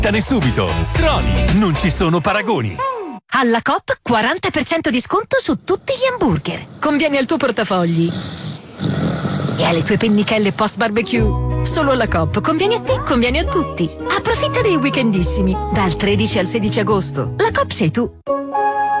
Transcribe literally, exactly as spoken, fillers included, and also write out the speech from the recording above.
Smanettane subito. Troni, non ci sono paragoni. Alla Coop quaranta per cento di sconto su tutti gli hamburger. Conviene al tuo portafogli e alle tue pennichelle post barbecue. Solo alla Coop. Conviene a te, conviene a tutti. Approfitta dei weekendissimi dal tredici al sedici agosto. La Coop sei tu.